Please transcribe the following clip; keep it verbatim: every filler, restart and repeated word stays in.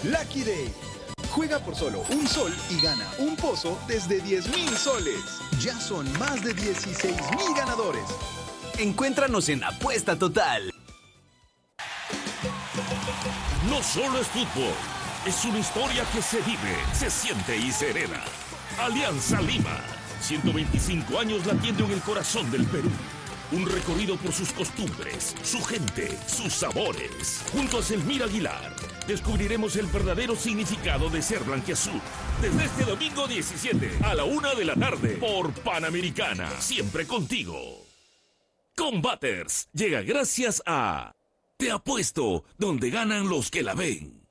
Lucky Day. Juega por solo un sol y gana un pozo desde diez mil soles. Ya son más de dieciséis mil ganadores. Encuéntranos en Apuesta Total. No solo es fútbol, es una historia que se vive, se siente y se hereda. Alianza Lima, ciento veinticinco años latiendo en el corazón del Perú. Un recorrido por sus costumbres, su gente, sus sabores. Junto a Selmir Aguilar, descubriremos el verdadero significado de ser blanquiazul. Desde este domingo diecisiete a la una de la tarde por Panamericana. Siempre contigo. Combaters llega gracias a Te Apuesto, donde ganan los que la ven.